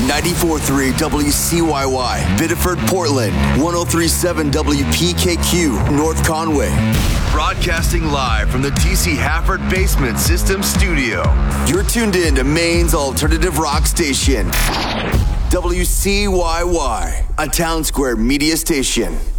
94.3 WCYY, Biddeford, Portland, 103.7 WPKQ, North Conway. Broadcasting live from the TC Hafford Basement System Studio. You're tuned in to Maine's alternative rock station, WCYY, a Town Square media station.